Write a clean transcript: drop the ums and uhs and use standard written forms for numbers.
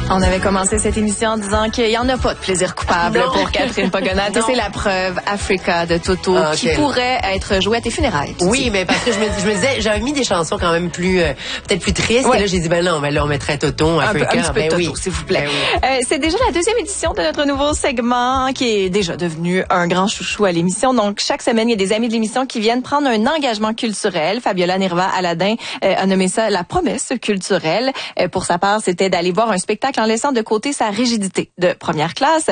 On avait commencé cette émission en disant qu'il n'y en a pas de plaisir coupable pour Catherine Pogonat. Et c'est la preuve, Africa de Toto, qui pourrait être jouée à tes funérailles. Oui, mais parce que je me disais, j'avais mis des chansons quand même plus, peut-être plus tristes. Ouais. Et là, j'ai dit, ben non, mais là, on mettrait Toto, Africa. Un petit peu Toto, s'il vous plaît. Oui. C'est déjà la deuxième édition de notre nouveau segment qui est déjà devenu un grand chouchou à l'émission. Donc, chaque semaine, il y a des amis de l'émission qui viennent prendre un engagement culturel. Fabiola Nerva-Aladin a nommé ça la promesse culturelle. Pour sa part, c'était d'aller voir un spectacle en laissant de côté sa rigidité de première classe.